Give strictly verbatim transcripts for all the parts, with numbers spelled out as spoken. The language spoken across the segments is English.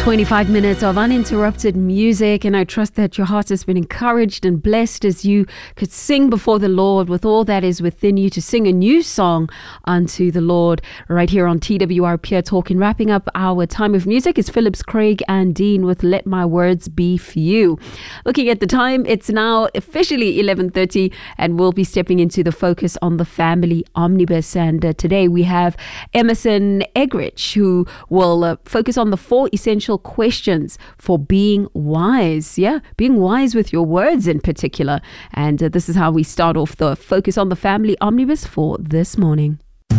twenty-five minutes of uninterrupted music, and I trust that your heart has been encouraged and blessed as you could sing before the Lord with all that is within you, to sing a new song unto the Lord right here on T W R Pure Talk. And wrapping up our time of music is Phillips, Craig and Dean with Let My Words Be Few. Looking at the time, it's now officially eleven thirty, and we'll be stepping into the Focus on the Family Omnibus. And uh, today we have Emerson Eggerichs, who will uh, focus on the four essential questions for being wise. Yeah, being wise with your words in particular. And uh, this is how we start off the Focus on the Family Omnibus for this morning.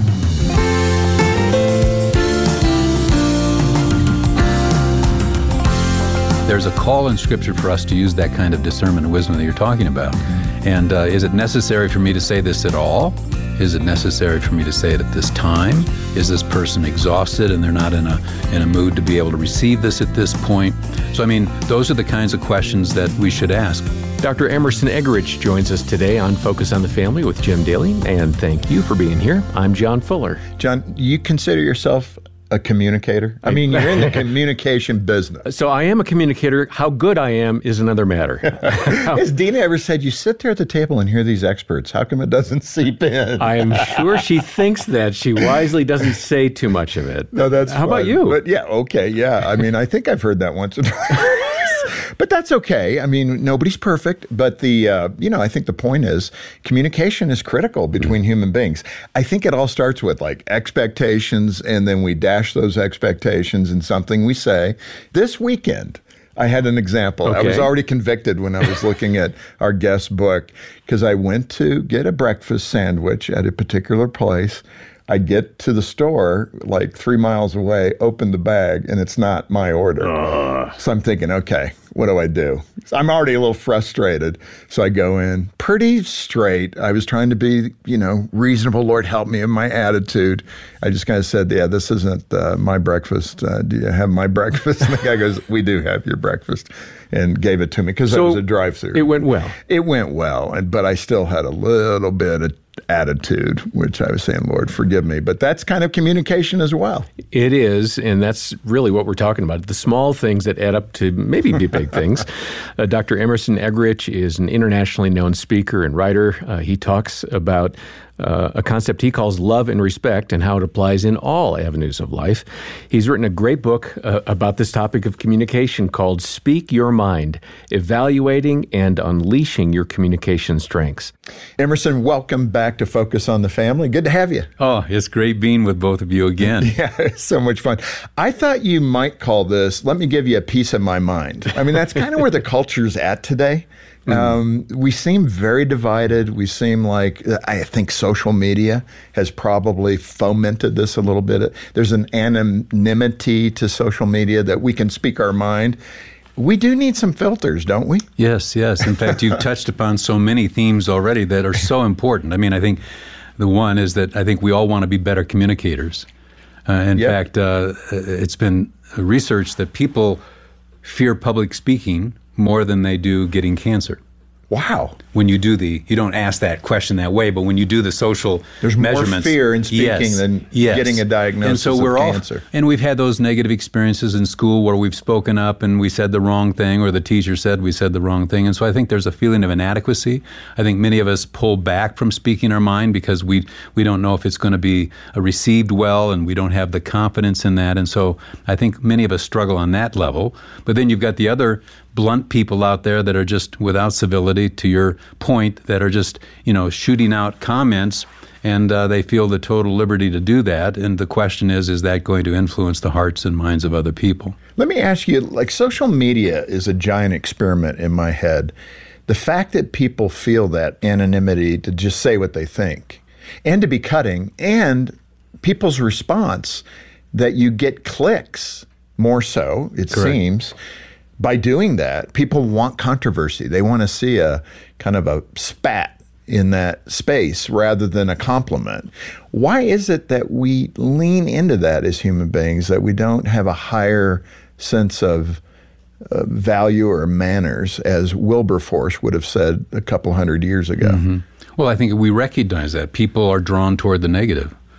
There's a call in Scripture for us to use that kind of discernment and wisdom that you're talking about. And uh, is it necessary for me to say this at all? Is it necessary for me to say it at this time? Is this person exhausted and they're not in a in a mood to be able to receive this at this point? So, I mean, those are the kinds of questions that we should ask. Doctor Emerson Eggerichs joins us today on Focus on the Family with Jim Daly, and thank you for being here. I'm John Fuller. John, you consider yourself a communicator? I mean, you're in the communication business. So I am a communicator. How good I am is another matter. Has Dina ever said, you sit there at the table and hear these experts, how come it doesn't seep in? I am sure she thinks that. She wisely doesn't say too much of it. No, that's How fun. about you? But yeah, okay, yeah. I mean, I think I've heard that once or twice. But that's okay. I mean, nobody's perfect. But the, uh, you know, I think the point is communication is critical between mm-hmm. human beings. I think it all starts with like expectations, and then we dash those expectations in something we say. This weekend, I had an example. Okay. I was already convicted when I was looking at our guest book, because I went to get a breakfast sandwich at a particular place. I get to the store like three miles away, open the bag, and it's not my order. Uh. So I'm thinking, okay, what do I do? So I'm already a little frustrated. So I go in pretty straight. I was trying to be, you know, reasonable. Lord, help me in my attitude. I just kind of said, yeah, this isn't uh, my breakfast. Uh, do you have my breakfast? And the guy goes, we do have your breakfast, and gave it to me because so it was a drive-through. It went well. It went well, and but I still had a little bit of attitude, which I was saying, Lord, forgive me. But that's kind of communication as well. It is, and that's really what we're talking about. The small things that add up to maybe be big things. Uh, Doctor Emerson Eggerichs is an internationally known speaker and writer. Uh, he talks about Uh, a concept he calls love and respect, and how it applies in all avenues of life. He's written a great book uh, about this topic of communication called Speak Your Mind, Evaluating and Unleashing Your Communication Strengths. Emerson, welcome back to Focus on the Family. Good to have you. Oh, it's great being with both of you again. Yeah, it's so much fun. I thought you might call this, let me give you a piece of my mind. I mean, that's kind of where the culture's at today. Mm-hmm. Um, we seem very divided. We seem like, I think social media has probably fomented this a little bit. There's an anonymity to social media that we can speak our mind. We do need some filters, don't we? Yes, yes. In fact, you've touched upon so many themes already that are so important. I mean, I think the one is that I think we all want to be better communicators. Uh, in yep. fact, uh, it's been researched that people fear public speaking more than they do getting cancer. Wow. When you do the, you don't ask that question that way, but when you do the social There's measurements. There's more fear in speaking yes, than yes. getting a diagnosis and so we're of all, cancer. And we've had those negative experiences in school where we've spoken up and we said the wrong thing, or the teacher said we said the wrong thing. And so I think there's a feeling of inadequacy. I think many of us pull back from speaking our mind because we, we don't know if it's going to be received well, and we don't have the confidence in that. And so I think many of us struggle on that level. But then you've got the other blunt people out there that are just without civility, to your point, that are just, you know, shooting out comments, and uh, they feel the total liberty to do that. And the question is, is that going to influence the hearts and minds of other people? Let me ask you, like, social media is a giant experiment in my head. The fact that people feel that anonymity to just say what they think and to be cutting, and people's response that you get clicks more so, it Correct. seems. By doing that, people want controversy. They want to see a kind of a spat in that space rather than a compliment. Why is it that we lean into that as human beings, that we don't have a higher sense of uh, value or manners, as Wilberforce would have said a couple hundred years ago? Mm-hmm. Well, I think we recognize that. People are drawn toward the negative.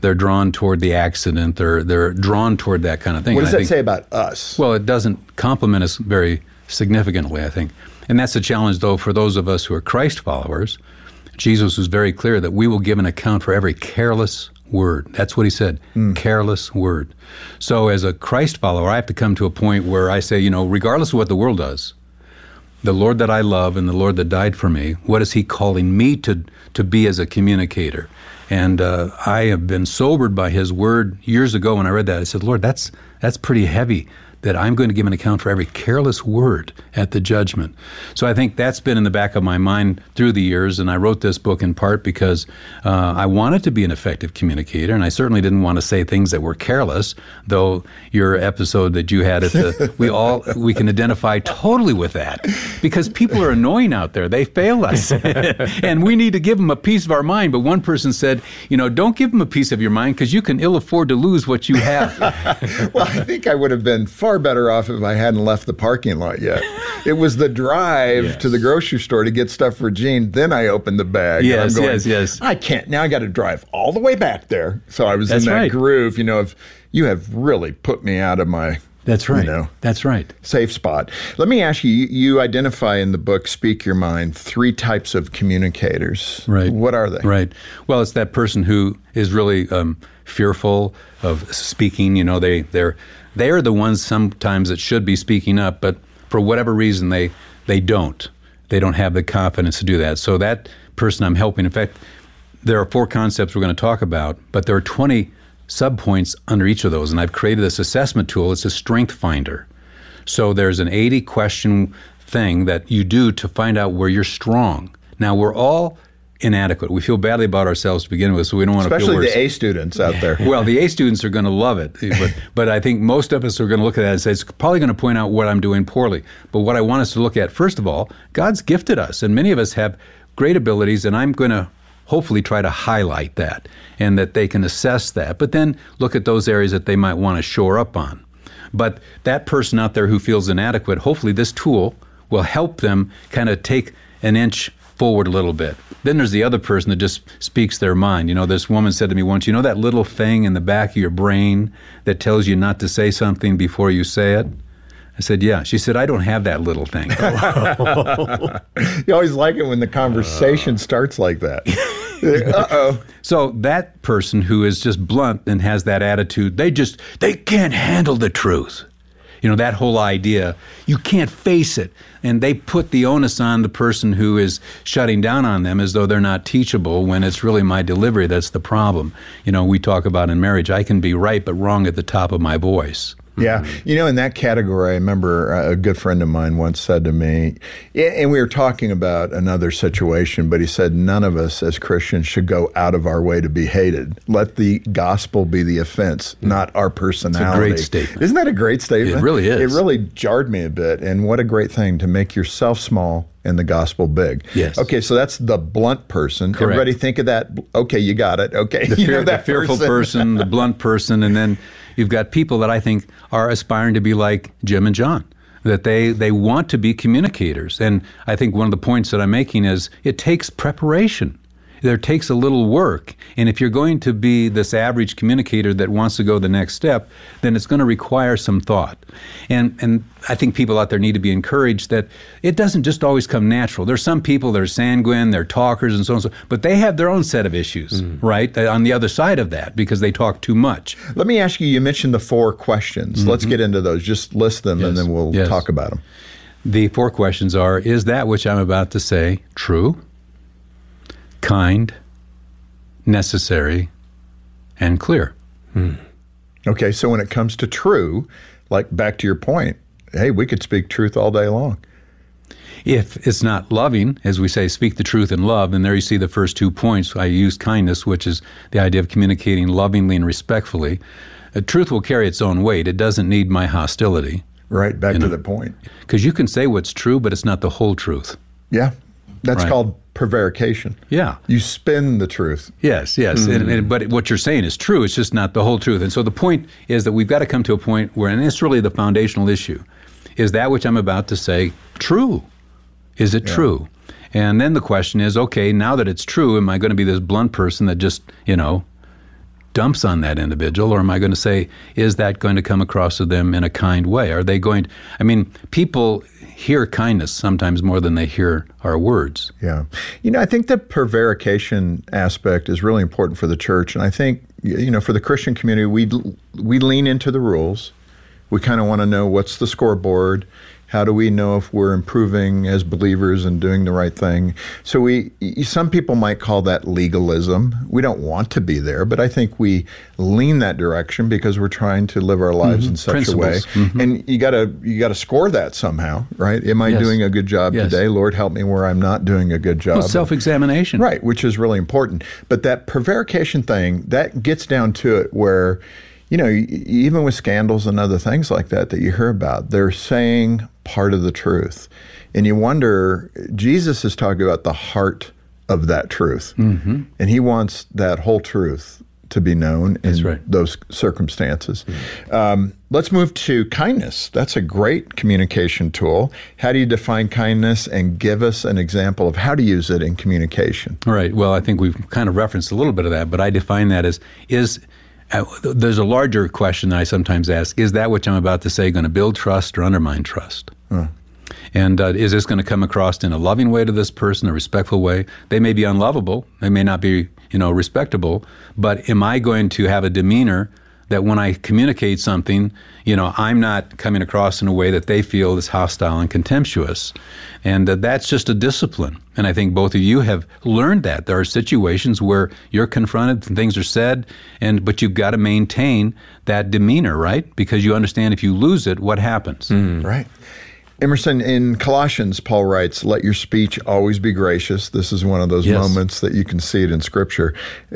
they're drawn toward the accident. They're they're drawn toward that kind of thing. What does And I that think, say about us? Well, it doesn't compliment us very significantly, I think. And that's the challenge, though, for those of us who are Christ followers. Jesus was very clear that we will give an account for every careless word. That's what he said, mm. careless word. So as a Christ follower, I have to come to a point where I say, you know, regardless of what the world does, the Lord that I love and the Lord that died for me, what is he calling me to, to be as a communicator? And uh, I have been sobered by his word years ago when I read that. I said, Lord, that's that's pretty heavy, that I'm going to give an account for every careless word at the judgment. So I think that's been in the back of my mind through the years, and I wrote this book in part because uh, I wanted to be an effective communicator, and I certainly didn't want to say things that were careless, though your episode that you had at the, we all, we can identify totally with that, because people are annoying out there. They fail us, and we need to give them a piece of our mind. But one person said, you know, don't give them a piece of your mind, because you can ill afford to lose what you have. Well, I think I would have been far better off if I hadn't left the parking lot yet. It was the drive yes. to the grocery store to get stuff for Jean. Then I opened the bag. Yes, and I'm going, yes, yes. I can't. Now I got to drive all the way back there. So I was That's in that right. groove. You know, if you have really put me out of my That's right. You know, That's right. safe spot. Let me ask you, you identify in the book, Speak Your Mind, three types of communicators. Right. What are they? Right. Well, it's that person who is really um, fearful of speaking. You know, they, they're, they are the ones sometimes that should be speaking up, but for whatever reason, they, they don't. They don't have the confidence to do that. So that person I'm helping, in fact, there are four concepts we're going to talk about, but there are twenty subpoints under each of those, and I've created this assessment tool. It's a strength finder. So there's an eighty question thing that you do to find out where you're strong. Now, we're all inadequate. We feel badly about ourselves to begin with, so we don't want to feel Especially worse. the A students out there. Well, the A students are going to love it, but, but I think most of us are going to look at that and say, it's probably going to point out what I'm doing poorly. But what I want us to look at, first of all, God's gifted us, and many of us have great abilities, and I'm going to hopefully try to highlight that and that they can assess that, but then look at those areas that they might want to shore up on. But that person out there who feels inadequate, hopefully this tool will help them kind of take an inch forward a little bit. Then there's the other person that just speaks their mind. You know, this woman said to me once, you know that little thing in the back of your brain that tells you not to say something before you say it? I said, yeah. She said, I don't have that little thing. You always like it when the conversation uh. starts like that. Uh-oh. So that person who is just blunt and has that attitude, they just, they can't handle the truth. You know, that whole idea, you can't face it. And they put the onus on the person who is shutting down on them as though they're not teachable, when it's really my delivery that's the problem. You know, we talk about in marriage, I can be right but wrong at the top of my voice. Yeah. You know, in that category, I remember a good friend of mine once said to me, and we were talking about another situation, but he said, none of us as Christians should go out of our way to be hated. Let the gospel be the offense, not our personality. It's a great statement. Isn't that a great statement? It really is. It really jarred me a bit. And what a great thing to make yourself small and the gospel big. Yes. Okay, so that's the blunt person. Correct. Everybody think of that. Okay, you got it. Okay. The, you fear, know that the fearful person. person, the blunt person, and then you've got people that I think are aspiring to be like Jim and John, that they, they want to be communicators. And I think one of the points that I'm making is it takes preparation. There takes a little work. And if you're going to be this average communicator that wants to go the next step, then it's going to require some thought. And and I think people out there need to be encouraged that it doesn't just always come natural. There's some people that are sanguine, they're talkers and so on and so, but they have their own set of issues, mm. right, on the other side of that, because they talk too much. Let me ask you, you mentioned the four questions. Mm-hmm. Let's get into those. Just list them, yes. and then we'll yes. talk about them. The four questions are, is that which I'm about to say true, kind, necessary, and clear? Hmm. Okay, so when it comes to true, like back to your point, hey, we could speak truth all day long. If it's not loving, as we say, speak the truth in love, and there you see the first two points. I use kindness, which is the idea of communicating lovingly and respectfully. Uh, truth will carry its own weight. It doesn't need my hostility. Right, back you to know? the point. Because you can say what's true, but it's not the whole truth. Yeah, that's right. called prevarication. Yeah. You spin the truth. Yes, yes. Mm. And, and, but what you're saying is true. It's just not the whole truth. And so the point is that we've got to come to a point where, and it's really the foundational issue, is that which I'm about to say true? Is it yeah. true? And then the question is, okay, now that it's true, am I going to be this blunt person that just, you know, dumps on that individual, or am I going to say, is that going to come across to them in a kind way? Are they going to, I mean, people hear kindness sometimes more than they hear our words. Yeah. You know, I think the prevarication aspect is really important for the church. And I think, you know, for the Christian community, we we lean into the rules. We kind of want to know what's the scoreboard. How do we know if we're improving as believers and doing the right thing? So we, some people might call that legalism. We don't want to be there, but I think we lean that direction because we're trying to live our lives mm-hmm. in such Principles. a way. Mm-hmm. And you gotta you gotta score that somehow, right? Am I yes. doing a good job yes. today? Lord, help me where I'm not doing a good job. Well, self-examination. Right, which is really important. But that prevarication thing, that gets down to it where, you know, even with scandals and other things like that that you hear about, they're saying part of the truth. And you wonder, Jesus is talking about the heart of that truth. Mm-hmm. And he wants that whole truth to be known in That's right. those circumstances. Mm-hmm. Um, let's move to kindness. That's a great communication tool. How do you define kindness, and give us an example of how to use it in communication? All right. Well, I think we've kind of referenced a little bit of that, but I define that as, is Uh, there's a larger question that I sometimes ask, is that which I'm about to say going to build trust or undermine trust? Huh. And uh, is this going to come across in a loving way to this person, a respectful way? They may be unlovable. They may not be, you know, respectable. But am I going to have a demeanor that when I communicate something, you know, I'm not coming across in a way that they feel is hostile and contemptuous? And uh, that's just a discipline. And I think both of you have learned that. There are situations where you're confronted and things are said, and but you've got to maintain that demeanor, right? Because you understand if you lose it, what happens? Mm. Right. Emerson, in Colossians, Paul writes, let your speech always be gracious. This is one of those yes. moments that you can see it in Scripture.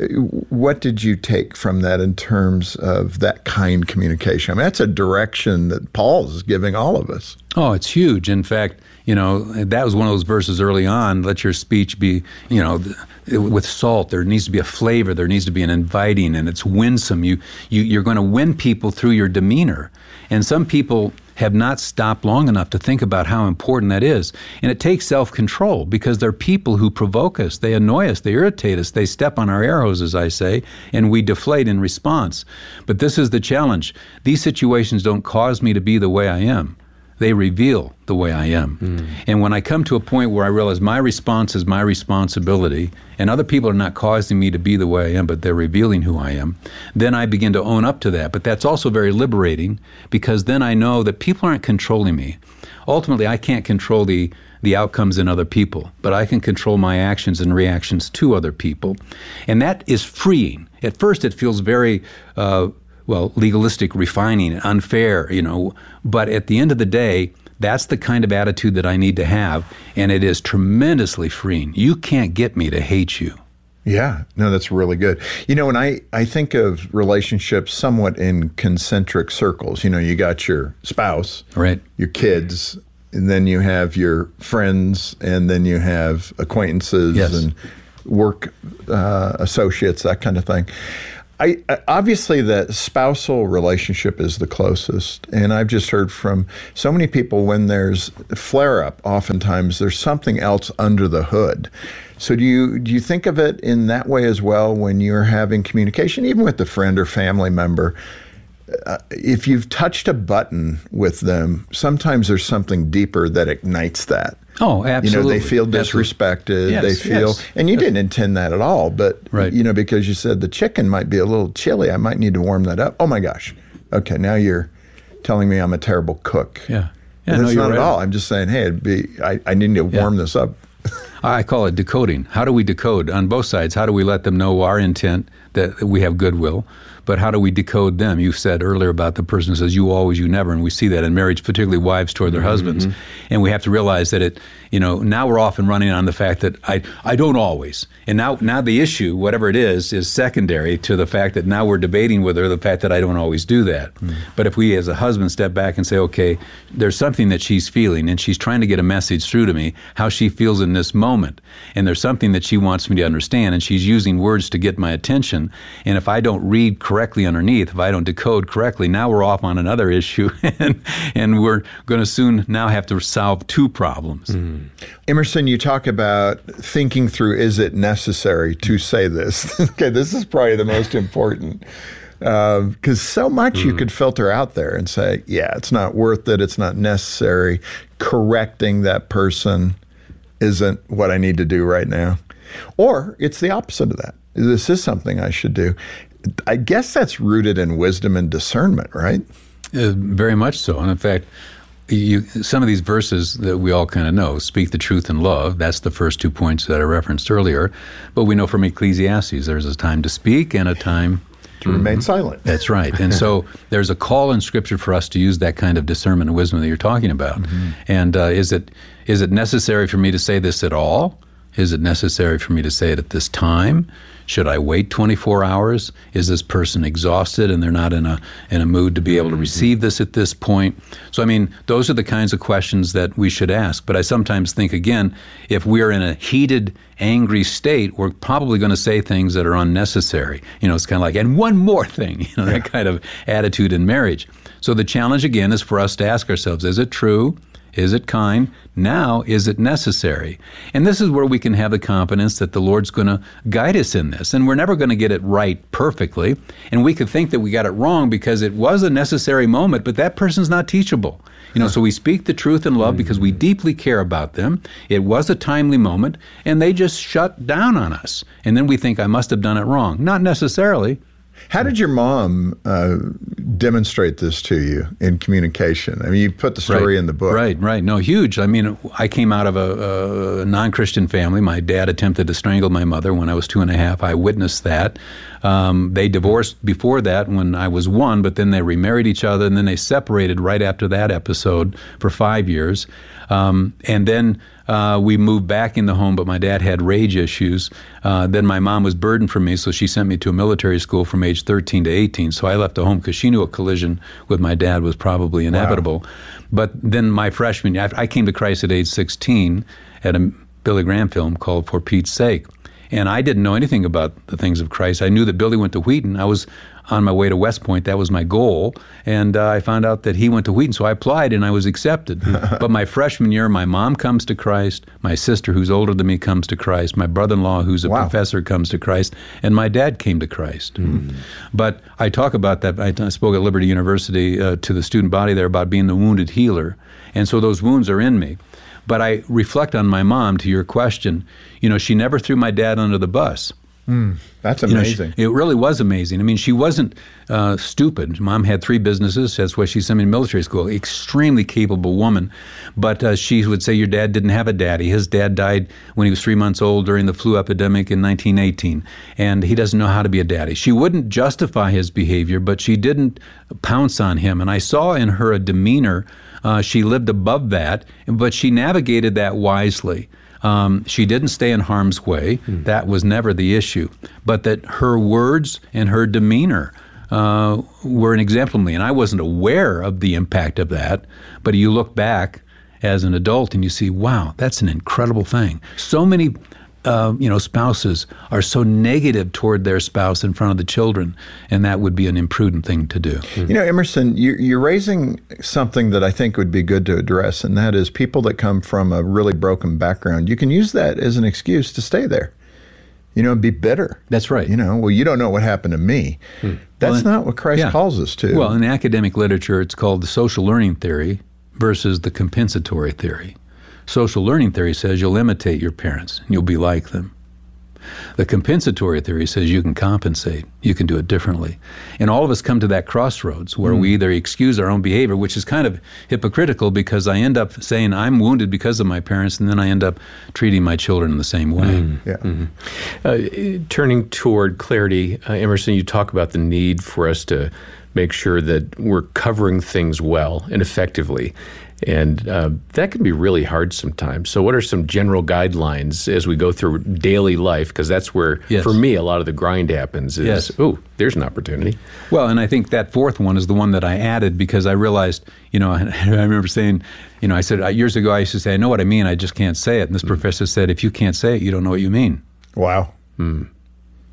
What did you take from that in terms of that kind communication? I mean, that's a direction that Paul is giving all of us. Oh, it's huge. In fact, you know, that was one of those verses early on, let your speech be, you know, with salt. There needs to be a flavor. There needs to be an inviting, and it's winsome. You, you, you're going to win people through your demeanor. And some people have not stopped long enough to think about how important that is. And it takes self-control, because they're people who provoke us. They annoy us. They irritate us. They step on our arrows, as I say, and we deflate in response. But this is the challenge. These situations don't cause me to be the way I am. They reveal the way I am. Mm. And when I come to a point where I realize my response is my responsibility, and other people are not causing me to be the way I am, but they're revealing who I am, then I begin to own up to that. But that's also very liberating, because then I know that people aren't controlling me. Ultimately, I can't control the, the outcomes in other people, but I can control my actions and reactions to other people. And that is freeing. At first, it feels very uh, well, legalistic, refining, unfair, you know. But at the end of the day, that's the kind of attitude that I need to have, and it is tremendously freeing. You can't get me to hate you. Yeah, no, that's really good. You know, when I, I think of relationships somewhat in concentric circles, you know, you got your spouse, right, your kids, and then you have your friends, and then you have acquaintances yes. and work uh, associates, that kind of thing. I, obviously, the spousal relationship is the closest, and I've just heard from so many people when there's flare-up, oftentimes there's something else under the hood. So do you do you think of it in that way as well when you're having communication, even with a friend or family member? Uh, if you've touched a button with them, sometimes there's something deeper that ignites that. Oh, absolutely. You know, they feel disrespected. Yes, they feel, yes. and you didn't intend that at all, but, right. you know, because you said the chicken might be a little chilly, I might need to warm that up. Oh, my gosh. Okay, now you're telling me I'm a terrible cook. Yeah. yeah That's no, you're not right. at all. I'm just saying, hey, it'd be, I, I need to yeah. warm this up. I call it decoding. How do we decode on both sides? How do we let them know our intent, that we have goodwill? But how do we decode them? You said earlier about the person who says, you always, you never, and we see that in marriage, particularly wives toward their mm-hmm. husbands. And we have to realize that it, you know, now we're off and running on the fact that I I don't always. And now now the issue, whatever it is, is secondary to the fact that now we're debating with her the fact that I don't always do that. Mm. But if we as a husband step back and say, okay, there's something that she's feeling, and she's trying to get a message through to me, how she feels in this moment, and there's something that she wants me to understand, and she's using words to get my attention, and if I don't read correctly, correctly underneath, if I don't decode correctly, now we're off on another issue, and and we're going to soon now have to solve two problems. Mm. Emerson, you talk about thinking through, is it necessary to say this? Okay, this is probably the most important. Because uh, so much mm. you could filter out there and say, yeah, it's not worth it, it's not necessary. Correcting that person isn't what I need to do right now. Or it's the opposite of that. This is something I should do. I guess that's rooted in wisdom and discernment, right? Uh, very much so. And in fact, you, some of these verses that we all kind of know, speak the truth in love, that's the first two points that I referenced earlier. But we know from Ecclesiastes, there's a time to speak and a time to remain silent. That's right. And so there's a call in Scripture for us to use that kind of discernment and wisdom that you're talking about. Mm-hmm. And uh, is it is it necessary for me to say this at all? Is it necessary for me to say it at this time? Should I wait twenty-four hours? Is this person exhausted and they're not in a in a mood to be able to receive this at this point? So, I mean, those are the kinds of questions that we should ask. But I sometimes think, again, if we're in a heated, angry state, we're probably going to say things that are unnecessary. You know, it's kind of like, and one more thing, you know, that kind of attitude in marriage. So the challenge, again, is for us to ask ourselves, is it true? Is it kind? Now, is it necessary? And this is where we can have the confidence that the Lord's going to guide us in this. And we're never going to get it right perfectly. And we could think that we got it wrong because it was a necessary moment, but that person's not teachable. You know, so we speak the truth in love because we deeply care about them. It was a timely moment, and they just shut down on us. And then we think, I must have done it wrong. Not necessarily. How did your mom uh, demonstrate this to you in communication? I mean, you put the story right, in the book. Right, right. No, huge. I mean, I came out of a, a non-Christian family. My dad attempted to strangle my mother when I was two and a half. I witnessed that. Um, they divorced before that when I was one, but then they remarried each other, and then they separated right after that episode for five years. Um, and then uh, we moved back in the home, but my dad had rage issues. Uh, then my mom was burdened for me, so she sent me to a military school from age thirteen to eighteen. So I left the home because she knew a collision with my dad was probably inevitable. Wow. But then my freshman year, I came to Christ at age sixteen at a Billy Graham film called For Pete's Sake. And I didn't know anything about the things of Christ. I knew that Billy went to Wheaton. I was on my way to West Point. That was my goal. And uh, I found out that he went to Wheaton, so I applied and I was accepted. But my freshman year, my mom comes to Christ. My sister, who's older than me, comes to Christ. My brother-in-law, who's a wow. professor, comes to Christ. And my dad came to Christ. Mm. But I talk about that. I, I spoke at Liberty University uh, to the student body there about being the wounded healer. And so those wounds are in me. But I reflect on my mom, to your question. You know, she never threw my dad under the bus. Mm, that's amazing. You know, she, it really was amazing. I mean, she wasn't uh, stupid. Mom had three businesses. That's why she sent me to military school. Extremely capable woman. But uh, she would say, your dad didn't have a daddy. His dad died when he was three months old during the flu epidemic in nineteen eighteen. And he doesn't know how to be a daddy. She wouldn't justify his behavior, but she didn't pounce on him. And I saw in her a demeanor. Uh, she lived above that, but she navigated that wisely. Um, she didn't stay in harm's way. Hmm. That was never the issue. But that her words and her demeanor uh, were an example to me. And I wasn't aware of the impact of that. But you look back as an adult and you see, wow, that's an incredible thing. So many Uh, you know, spouses are so negative toward their spouse in front of the children, and that would be an imprudent thing to do. Mm-hmm. You know, Emerson, you, you're raising something that I think would be good to address, and that is people that come from a really broken background. You can use that as an excuse to stay there. You know, be bitter. That's right. You know, well, you don't know what happened to me. Hmm. That's well, not what Christ yeah. calls us to. Well, in academic literature, it's called the social learning theory versus the compensatory theory. Social learning theory says you'll imitate your parents and you'll be like them. The compensatory theory says you can compensate. You can do it differently. And all of us come to that crossroads where mm. we either excuse our own behavior, which is kind of hypocritical because I end up saying I'm wounded because of my parents, and then I end up treating my children in the same way. Mm. Yeah. Mm-hmm. Uh, turning toward clarity, uh, Emerson, you talk about the need for us to make sure that we're covering things well and effectively. And uh, that can be really hard sometimes. So what are some general guidelines as we go through daily life? Because that's where, yes. for me, a lot of the grind happens is, yes. oh, there's an opportunity. Well, and I think that fourth one is the one that I added because I realized, you know, I remember saying, you know, I said, years ago I used to say, I know what I mean, I just can't say it. And this mm. professor said, if you can't say it, you don't know what you mean. Wow. Mm.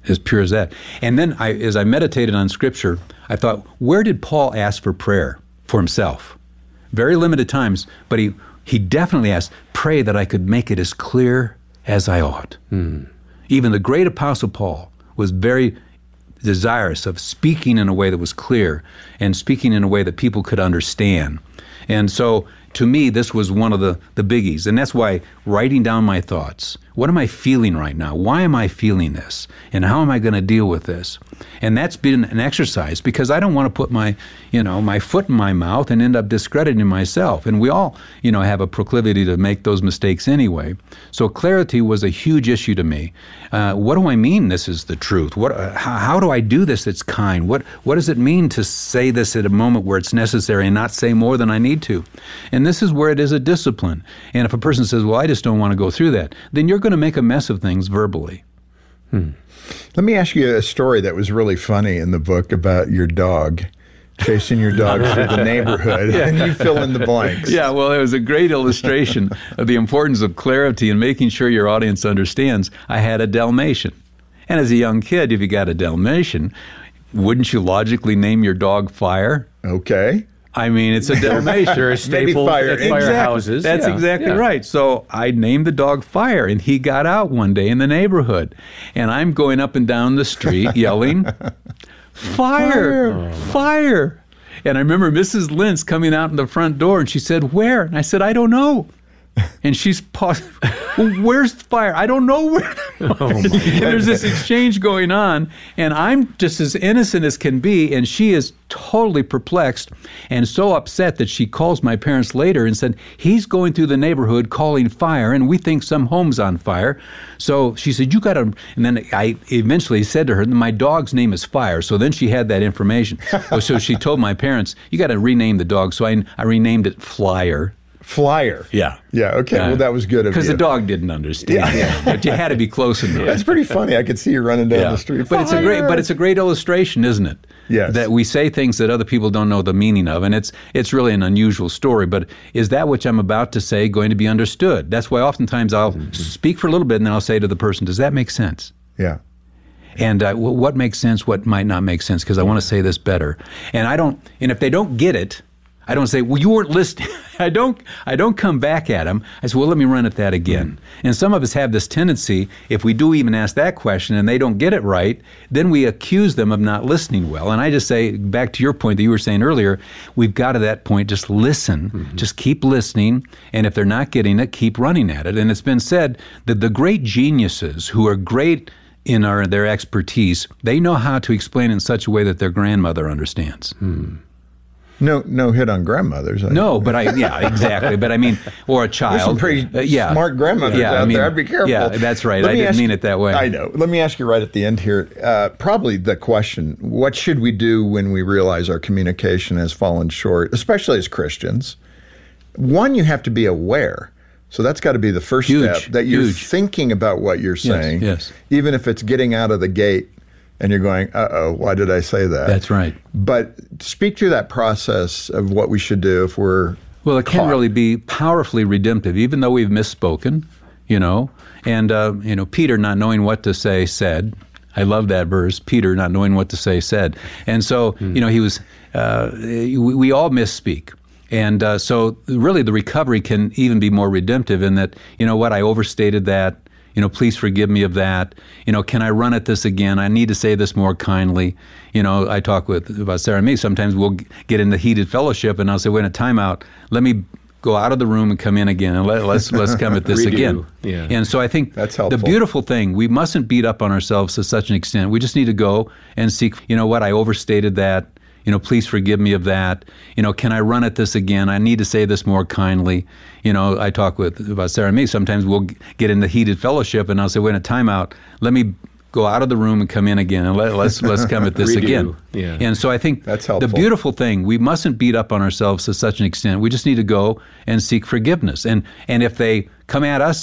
as pure as that. And then I, as I meditated on Scripture, I thought, where did Paul ask for prayer for himself? Very limited times, but he, he definitely asked, pray that I could make it as clear as I ought. Mm. Even the great Apostle Paul was very desirous of speaking in a way that was clear and speaking in a way that people could understand. And so, to me, this was one of the, the biggies. And that's why writing down my thoughts. What am I feeling right now? Why am I feeling this? And how am I going to deal with this? And that's been an exercise because I don't want to put my, you know, my foot in my mouth and end up discrediting myself. And we all, you know, have a proclivity to make those mistakes anyway. So clarity was a huge issue to me. Uh, what do I mean this is the truth? What? Uh, how, how do I do this that's kind? What What does it mean to say this at a moment where it's necessary and not say more than I need to? And this is where it is a discipline. And if a person says, well, I just don't want to go through that, then you're going to make a mess of things verbally. Hmm. Let me ask you a story that was really funny in the book about your dog, chasing your dog through the neighborhood, yeah. And you fill in the blanks. Yeah, well, it was a great illustration of the importance of clarity and making sure your audience understands. I had a Dalmatian. And as a young kid, if you got a Dalmatian, wouldn't you logically name your dog Fire? Okay. I mean, it's a Dalmatian. Sure, a staple fire. at firehouses. Exactly. That's yeah. exactly yeah. right. So I named the dog Fire, and he got out one day in the neighborhood. And I'm going up and down the street yelling, Fire! Fire! Fire! And I remember Missus Lentz coming out in the front door, and she said, where? And I said, I don't know. And she's paused. Well, where's the fire? I don't know where. Oh, and there's this exchange going on, and I'm just as innocent as can be, and she is totally perplexed and so upset that she calls my parents later and said, he's going through the neighborhood calling fire, and we think some home's on fire. So she said, you got to, and then I eventually said to her, my dog's name is Fire. So then she had that information. So she told my parents, you got to rename the dog. So I, I renamed it Flyer. Flyer. Yeah. Yeah, okay. Uh, well, that was good of you. Because the dog didn't understand. Yeah. Yeah. But you had to be close enough. That's pretty funny. I could see you running down yeah. the street. But Fire! it's a great but it's a great illustration, isn't it? Yes. That we say things that other people don't know the meaning of. And it's it's really an unusual story. But is that which I'm about to say going to be understood? That's why oftentimes I'll mm-hmm. speak for a little bit and then I'll say to the person, does that make sense? Yeah. And uh, what makes sense, what might not make sense, because I want to say this better. And I don't, and if they don't get it, I don't say, well, you weren't listening. I don't I don't come back at them. I say, well, let me run at that again. Mm-hmm. And some of us have this tendency, if we do even ask that question and they don't get it right, then we accuse them of not listening well. And I just say, back to your point that you were saying earlier, we've got to that point, just listen. Mm-hmm. Just keep listening. And if they're not getting it, keep running at it. And it's been said that the great geniuses who are great in our their expertise, they know how to explain it in such a way that their grandmother understands. Mm. No, no hit on grandmothers. I no, but I, yeah, exactly. But I mean, or a child. There's some pretty uh, yeah. smart grandmothers yeah, out I mean, there. I'd be careful. Yeah, that's right. Let I didn't mean you, it that way. I know. Let me ask you right at the end here, uh, probably the question, what should we do when we realize our communication has fallen short, especially as Christians? One, you have to be aware. So that's got to be the first huge, step, that you're huge. thinking about what you're saying, yes, yes. even if it's getting out of the gate. And you're going, uh-oh, why did I say that? That's right. But speak through that process of what we should do if we're Well, it caught. can really be powerfully redemptive, even though we've misspoken, you know. And, uh, you know, Peter, not knowing what to say, said, I love that verse, Peter, not knowing what to say, said. And so, mm. you know, he was, uh, we, we all misspeak. And uh, so really the recovery can even be more redemptive in that, you know what, I overstated that. You know, please forgive me of that. You know, can I run at this again? I need to say this more kindly. You know, I talk with about Sarah and me. Sometimes we'll get in the heated fellowship, and I'll say, "Wait a time out. Let me go out of the room and come in again, and let, let's let's come at this again." Yeah. And so I think that's helpful. The beautiful thing, we mustn't beat up on ourselves to such an extent. We just need to go and seek. You know what? I overstated that. You know, please forgive me of that. You know, can I run at this again? I need to say this more kindly. You know, I talk with about Sarah and me. Sometimes we'll get in the heated fellowship, and I'll say, "Wait a time out. Let me go out of the room and come in again, and let, let's let's come at this again." Yeah. And so I think that's helpful. The beautiful thing, we mustn't beat up on ourselves to such an extent. We just need to go and seek forgiveness. And and if they come at us